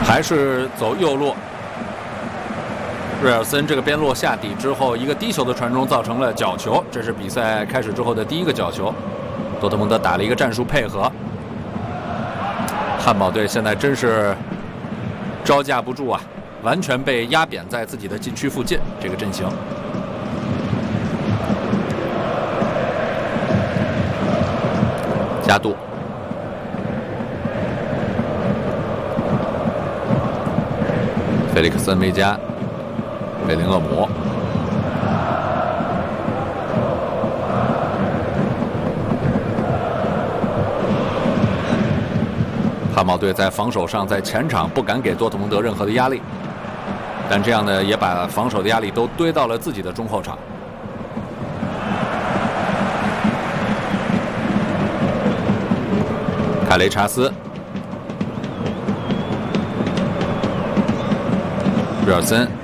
还是走右路。瑞尔森这个边路下底之后，一个低球的传中造成了角球，这是比赛开始之后的第一个角球。多特蒙德打了一个战术配合。汉堡队现在真是招架不住啊，完全被压扁在自己的禁区附近。这个阵型，加杜。菲利克森维加，贝林厄姆，汉堡队在防守上在前场不敢给多特蒙德任何的压力，但这样呢也把防守的压力都堆到了自己的中后场。凯雷查斯。瑞尔森